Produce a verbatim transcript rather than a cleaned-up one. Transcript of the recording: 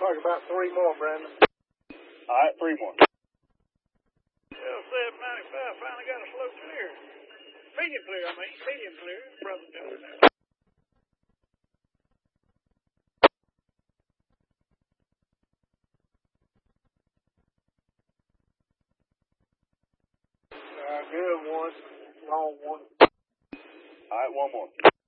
like about three more, Brandon. All right, three more. L seven ninety-five finally got a slow clear. Medium clear, I mean. Medium clear, brother Jones. Uh, good one. Long one. All right, one more.